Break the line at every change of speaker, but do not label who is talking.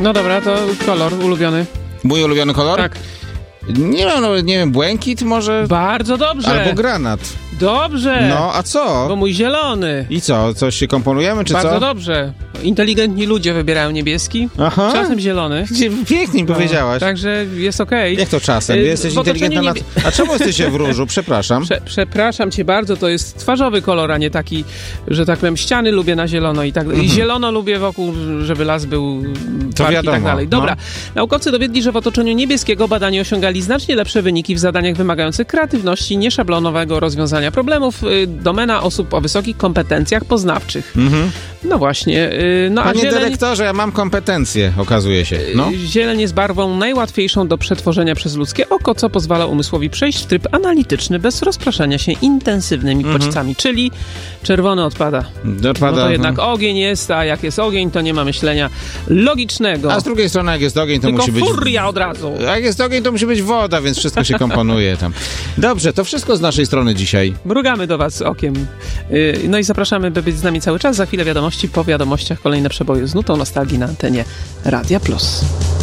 No dobra, to kolor ulubiony.
Mój ulubiony kolor?
Tak.
Nie wiem, błękit może?
Bardzo dobrze.
Albo granat.
Dobrze.
No, a co?
Bo mój zielony.
I co? Coś się komponujemy, czy
Bardzo
co?
dobrze. Inteligentni ludzie wybierają niebieski,
Aha.
czasem zielony.
Pięknie mi powiedziałaś.
Także jest okej.
Jak to czasem? Jesteś
w otoczeniu
inteligentna A czemu jesteście w różu? Przepraszam.
Przepraszam cię bardzo, to jest twarzowy kolor, a nie taki, że tak powiem, ściany lubię na zielono i tak i zielono lubię wokół, żeby las był park i tak dalej. Dobra. Naukowcy dowiedli, że w otoczeniu niebieskiego badani osiągali znacznie lepsze wyniki w zadaniach wymagających kreatywności, nieszablonowego rozwiązania problemów, domena osób o wysokich kompetencjach poznawczych. No właśnie.
Panie dyrektorze, ja mam kompetencje, okazuje się. No.
Zieleń jest barwą najłatwiejszą do przetworzenia przez ludzkie oko, co pozwala umysłowi przejść w tryb analityczny bez rozpraszania się intensywnymi bodźcami, czyli czerwony odpada. No to jednak ogień jest, a jak jest ogień, to nie ma myślenia logicznego.
A z drugiej strony, jak jest ogień, to
tylko
musi być...
furia od razu.
Jak jest ogień, to musi być woda, więc wszystko się komponuje tam. Dobrze, to wszystko z naszej strony dzisiaj.
Mrugamy do was okiem. No i zapraszamy, by być z nami cały czas. Za chwilę wiadomości, po wiadomościach kolejne przeboje z nutą nostalgii na antenie Radia Plus.